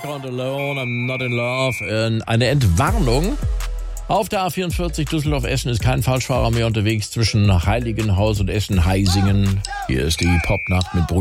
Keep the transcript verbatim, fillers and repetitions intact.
Not alone, I'm not in love. Eine Entwarnung. Auf der A vierundvierzig Düsseldorf-Essen ist kein Falschfahrer mehr unterwegs zwischen Heiligenhaus und Essen-Heisingen. Hier ist die Popnacht mit Bruno